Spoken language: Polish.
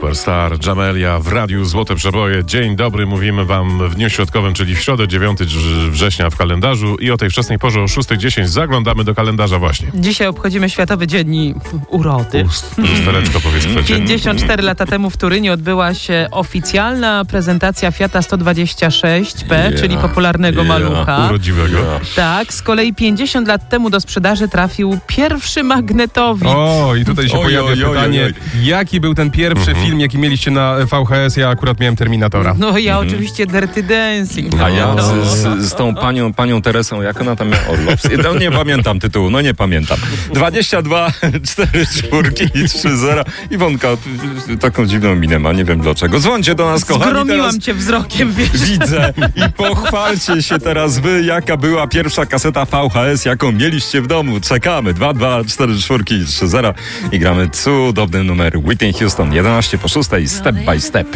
Superstar, Jamelia w Radiu Złote Przeboje. Dzień dobry, mówimy wam w dniu środkowym, czyli w środę 9 września w kalendarzu i o tej wczesnej porze o 6:10 zaglądamy do kalendarza właśnie. Dzisiaj obchodzimy Światowy Dzień Urody. Lustereczko powiedz przecież. 54 lata temu w Turynie odbyła się oficjalna prezentacja Fiata 126P, czyli popularnego malucha. Urodziwego. Tak, z kolei 50 lat temu do sprzedaży trafił pierwszy magnetowid. O, i tutaj się pojawia pytanie, jaki był ten pierwszy film, jaki mieliście na VHS? Ja akurat miałem Terminatora. No ja oczywiście Dirty Dancing. A ja No. z tą panią Teresą, jak ona tam miała? Orlowską. No, nie pamiętam tytułu, nie pamiętam. 22, 4 czwórki i 3 0. Iwonka taką dziwną minę ma, nie wiem dlaczego. Dzwońcie do nas, kochani. Zgromiłam Teraz cię wzrokiem, wiesz. widzę i pochwalcie się teraz wy, jaka była pierwsza kaseta VHS, jaką mieliście w domu. Czekamy. 2, 2, 4 czwórki i 3 0 i gramy cudowny numer Whitney Houston, 11 po 6, Step by Step.